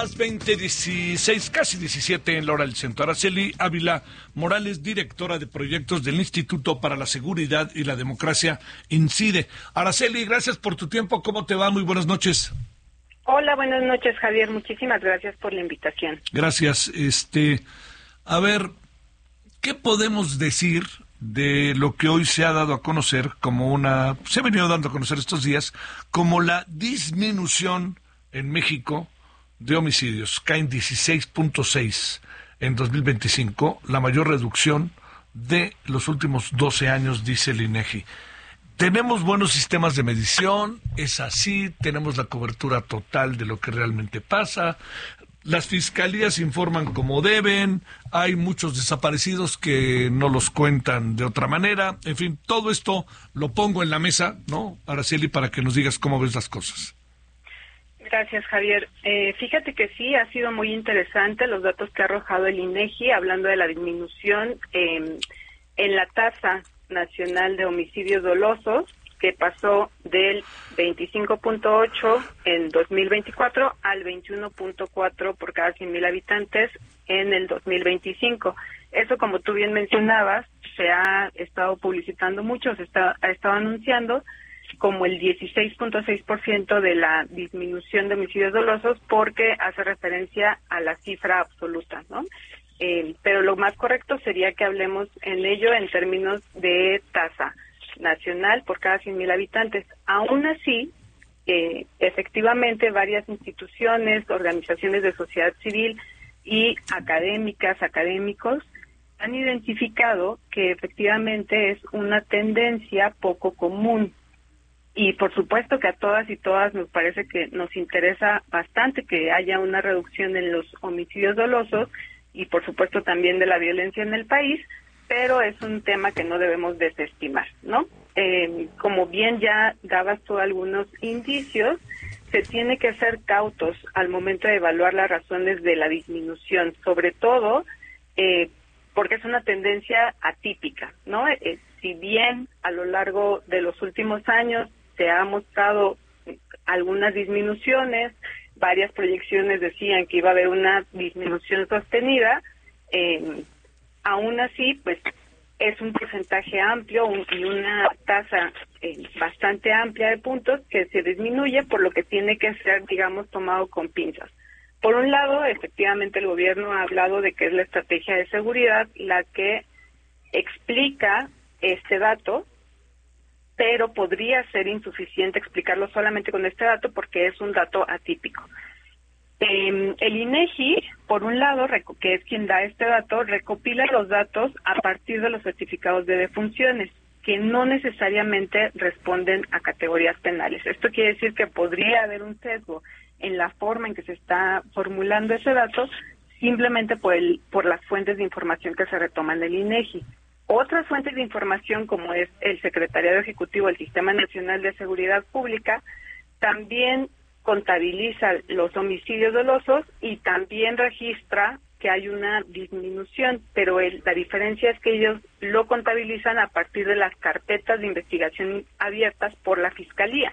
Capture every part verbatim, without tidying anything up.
las veinte dieciséis, casi diecisiete en la hora del centro. Araceli Ávila Morales, directora de proyectos del Instituto para la Seguridad y la Democracia, INCIDE. Araceli, gracias por tu tiempo. ¿Cómo te va? Muy buenas noches. Hola, buenas noches, Javier. Muchísimas gracias por la invitación. Gracias. Este, a ver, ¿qué podemos decir de lo que hoy se ha dado a conocer como una, se ha venido dando a conocer estos días, como la disminución en México de homicidios? Caen dieciséis punto seis en dos mil veinticinco, la mayor reducción de los últimos doce años, dice el INEGI. Tenemos buenos sistemas de medición, es así, tenemos la cobertura total de lo que realmente pasa, las fiscalías informan como deben, hay muchos desaparecidos que no los cuentan de otra manera, en fin, todo esto lo pongo en la mesa, ¿no, Araceli, para que nos digas cómo ves las cosas? Gracias, Javier. Eh, fíjate que sí, ha sido muy interesante los datos que ha arrojado el INEGI, hablando de la disminución eh, en la tasa nacional de homicidios dolosos, que pasó del veinticinco punto ocho en dos mil veinticuatro al veintiuno punto cuatro por cada cien mil habitantes en el dos mil veinticinco. Eso, como tú bien mencionabas, se ha estado publicitando mucho, se está, ha estado anunciando como el dieciséis punto seis por ciento de la disminución de homicidios dolosos, porque hace referencia a la cifra absoluta, ¿no? Eh, pero lo más correcto sería que hablemos en ello en términos de tasa nacional por cada cien mil habitantes. Aún así, eh, efectivamente, varias instituciones, organizaciones de sociedad civil y académicas, académicos, han identificado que efectivamente es una tendencia poco común. Y por supuesto que a todas y todas nos parece que nos interesa bastante que haya una reducción en los homicidios dolosos y por supuesto también de la violencia en el país, pero es un tema que no debemos desestimar, ¿no? Eh, como bien ya dabas tú algunos indicios, se tiene que ser cautos al momento de evaluar las razones de la disminución, sobre todo eh, porque es una tendencia atípica, ¿no? Eh, si bien a lo largo de los últimos años se ha mostrado algunas disminuciones, varias proyecciones decían que iba a haber una disminución sostenida, eh, aún así, pues es un porcentaje amplio un, y una tasa eh, bastante amplia de puntos que se disminuye, por lo que tiene que ser, digamos, tomado con pinzas. Por un lado, efectivamente, el gobierno ha hablado de que es la estrategia de seguridad la que explica este dato, pero podría ser insuficiente explicarlo solamente con este dato porque es un dato atípico. Eh, el INEGI, por un lado, que es quien da este dato, recopila los datos a partir de los certificados de defunciones, que no necesariamente responden a categorías penales. Esto quiere decir que podría haber un sesgo en la forma en que se está formulando ese dato, simplemente por, el, por las fuentes de información que se retoman del INEGI. Otras fuentes de información, como es el Secretariado Ejecutivo del Sistema Nacional de Seguridad Pública, también contabiliza los homicidios dolosos y también registra que hay una disminución, pero el, la diferencia es que ellos lo contabilizan a partir de las carpetas de investigación abiertas por la Fiscalía.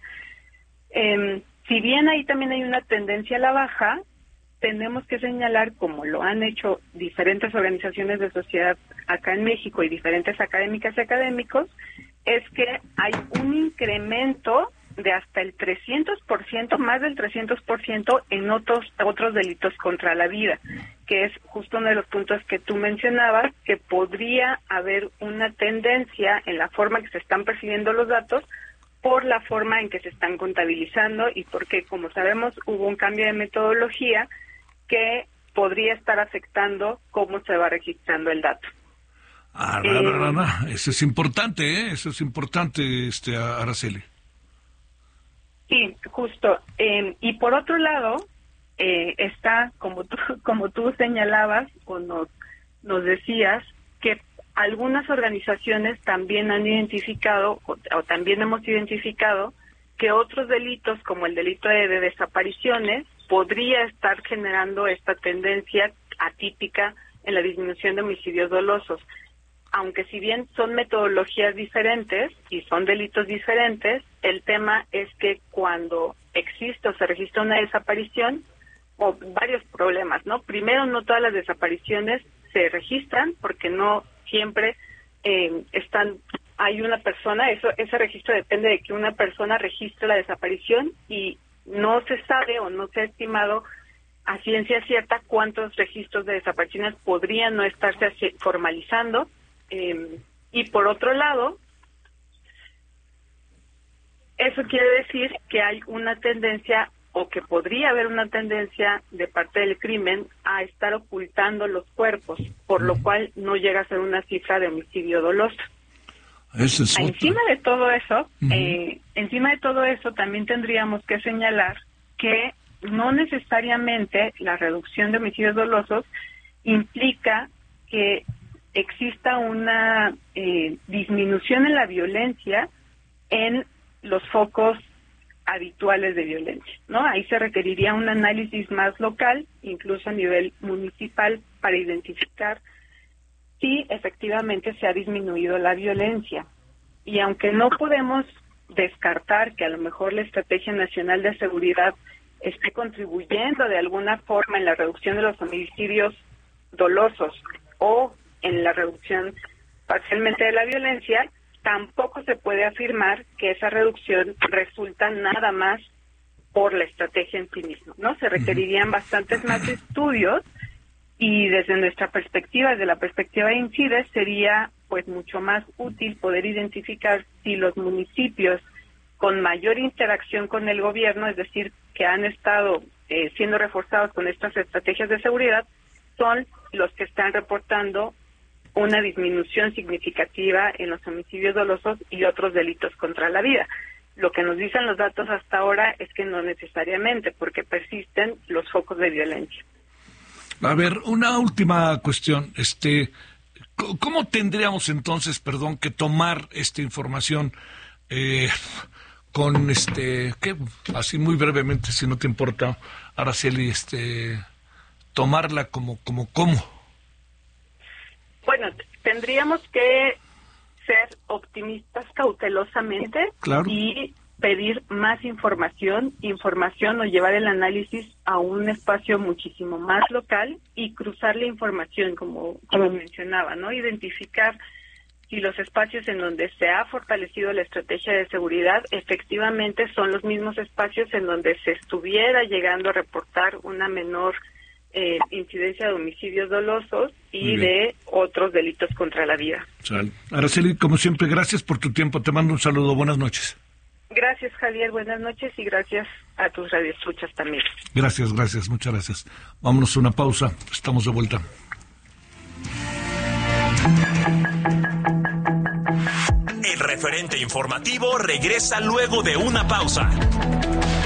Eh, si bien ahí también hay una tendencia a la baja, tenemos que señalar, como lo han hecho diferentes organizaciones de sociedad acá en México y diferentes académicas y académicos, es que hay un incremento de hasta el trescientos por ciento, más del trescientos por ciento en otros otros delitos contra la vida, que es justo uno de los puntos que tú mencionabas, que podría haber una tendencia en la forma en que se están percibiendo los datos por la forma en que se están contabilizando y porque, como sabemos, hubo un cambio de metodología que podría estar afectando cómo se va registrando el dato. Ah, eh, no, no, no. Eso es importante, ¿eh? Eso es importante, este, Araceli. Sí, justo. Eh, y por otro lado, eh, está, como tú, como tú señalabas o nos, nos decías, que algunas organizaciones también han identificado, o, o también hemos identificado, que otros delitos, como el delito de, de desapariciones, podría estar generando esta tendencia atípica en la disminución de homicidios dolosos. Aunque si bien son metodologías diferentes y son delitos diferentes, el tema es que cuando existe o se registra una desaparición, o varios problemas, ¿no? Primero, no todas las desapariciones se registran porque no siempre eh, están, hay una persona, eso ese registro depende de que una persona registre la desaparición y no se sabe o no se ha estimado a ciencia cierta cuántos registros de desapariciones podrían no estarse formalizando. Eh, y por otro lado, eso quiere decir que hay una tendencia o que podría haber una tendencia de parte del crimen a estar ocultando los cuerpos, por lo cual no llega a ser una cifra de homicidio doloso. Ese es encima de todo eso, uh-huh. eh, encima de todo eso también tendríamos que señalar que no necesariamente la reducción de homicidios dolosos implica que exista una eh, disminución en la violencia en los focos habituales de violencia, ¿no? Ahí se requeriría un análisis más local, incluso a nivel municipal, para identificar si efectivamente se ha disminuido la violencia. Y aunque no podemos descartar que a lo mejor la Estrategia Nacional de Seguridad esté contribuyendo de alguna forma en la reducción de los homicidios dolosos o en la reducción parcialmente de la violencia, tampoco se puede afirmar que esa reducción resulta nada más por la estrategia en sí misma, ¿no? Se requerirían bastantes más estudios y desde nuestra perspectiva, desde la perspectiva de INCIDE, sería pues mucho más útil poder identificar si los municipios con mayor interacción con el gobierno, es decir, que han estado eh, siendo reforzados con estas estrategias de seguridad, son los que están reportando una disminución significativa en los homicidios dolosos y otros delitos contra la vida. Lo que nos dicen los datos hasta ahora es que no necesariamente, porque persisten los focos de violencia. A ver, una última cuestión. Este, ¿cómo tendríamos entonces, perdón, que tomar esta información eh, con este, qué, así muy brevemente, si no te importa, Araceli, este, tomarla como, como, cómo? Bueno, tendríamos que ser optimistas cautelosamente, claro, y pedir más información, información o llevar el análisis a un espacio muchísimo más local y cruzar la información, como, como mencionaba, ¿no? Identificar si los espacios en donde se ha fortalecido la estrategia de seguridad efectivamente son los mismos espacios en donde se estuviera llegando a reportar una menor Eh, incidencia de homicidios dolosos y de otros delitos contra la vida. Sal. Araceli, como siempre, gracias por tu tiempo. Te mando un saludo. Buenas noches. Gracias, Javier. Buenas noches y gracias a tus radioescuchas también. Gracias, gracias. Muchas gracias. Vámonos a una pausa. Estamos de vuelta. El referente informativo regresa luego de una pausa.